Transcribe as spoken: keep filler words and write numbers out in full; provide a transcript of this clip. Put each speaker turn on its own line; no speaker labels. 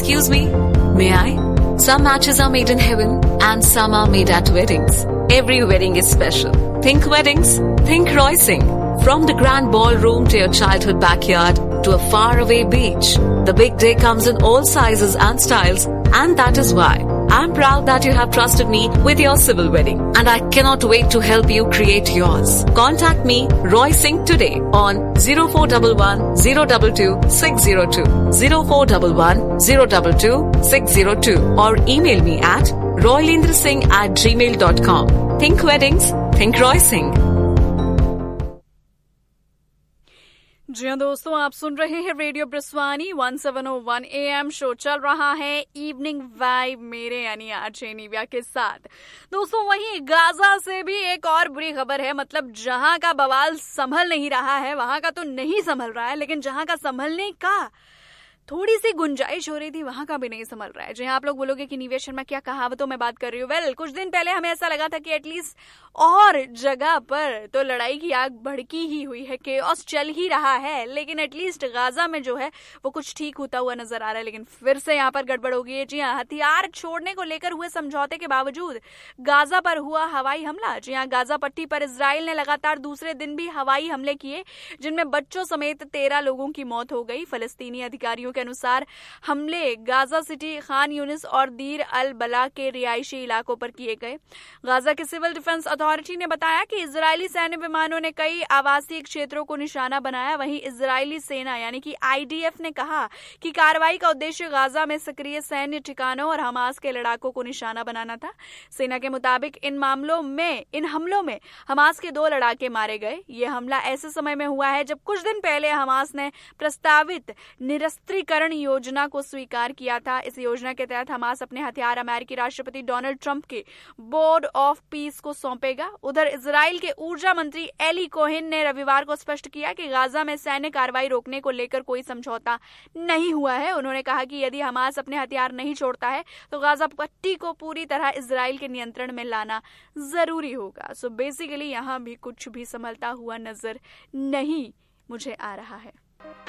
Excuse me, may I? Some matches are made in heaven and some are made at weddings. Every wedding is special. Think weddings, think Roysing. From the grand ballroom to your childhood backyard to a faraway beach, the big day comes in all sizes and styles, and that is why I'm proud that you have trusted me with your civil wedding, and I cannot wait to help you create yours. Contact me, Roy Singh, today on zero four one one, zero two two, six zero two, zero four one one, zero two two, six zero two, or email me at roylendrasingh at gmail dot com. Think weddings, think Roy Singh.
जी हाँ दोस्तों, आप सुन रहे हैं radio ब्रिस्वानी seventeen O one A M. Show चल रहा है evening vibe मेरे यानी आरजे निव्या के साथ। दोस्तों, वहीं गाजा से भी एक और बुरी खबर है। मतलब जहां का बवाल संभल नहीं रहा है वहां का तो नहीं संभल रहा है, लेकिन जहां का संभलने का थोड़ी सी गुंजाइश हो रही थी वहां का भी नहीं संभल रहा है। जी हाँ, आप लोग बोलोगे कि निव्या शर्मा क्या कहावतों में बात कर रही हूँ। वेल well, कुछ दिन पहले हमें ऐसा लगा था कि एटलीस्ट और जगह पर तो लड़ाई की आग भड़की ही हुई है, केओस चल ही रहा है, लेकिन एटलीस्ट गाजा में जो है वो कुछ ठीक होता हुआ नजर आ रहा है। लेकिन फिर से यहाँ पर गड़बड़ हो गई है। जी हाँ, हथियार छोड़ने को लेकर हुए समझौते के बावजूद गाजा पर हुआ हवाई हमला। जी हाँ, गाजा पट्टी पर इजराइल ने लगातार दूसरे दिन भी हवाई हमले किए, जिनमें बच्चों समेत तेरह लोगों की मौत हो गई। फलस्तीनी अधिकारियों के अनुसार हमले गाजा सिटी, खान यूनिस और दीर अल बला के रिहायशी इलाकों पर किए गए। गाजा के सिविल डिफेंस अथॉरिटी ने बताया कि इजरायली सैन्य विमानों ने कई आवासीय क्षेत्रों को निशाना बनाया। वहीं इजरायली सेना यानी कि आई डी एफ ने कहा कि कार्रवाई का उद्देश्य गाजा में सक्रिय सैन्य ठिकानों और हमास के लड़ाकों को निशाना बनाना था। सेना के मुताबिक इन मामलों में इन हमलों में हमास के दो लड़ाके मारे गए। ये हमला ऐसे समय में हुआ है जब कुछ दिन पहले हमास ने प्रस्तावित निरस्त्रीकरण योजना को स्वीकार किया था। इस योजना के तहत हमास अपने हथियार अमेरिकी राष्ट्रपति डोनाल्ड ट्रंप के बोर्ड ऑफ पीस को सौंपेगा। उधर इजराइल के ऊर्जा मंत्री एली कोहेन ने रविवार को स्पष्ट किया कि गाजा में सैन्य कार्रवाई रोकने को लेकर कोई समझौता नहीं हुआ है। उन्होंने कहा कि यदि हमास अपने हथियार नहीं छोड़ता है तो गाजा पट्टी को पूरी तरह इजराइल के नियंत्रण में लाना जरूरी होगा। सो बेसिकली यहां भी कुछ भी संभलता हुआ नजर नहीं मुझे आ रहा है।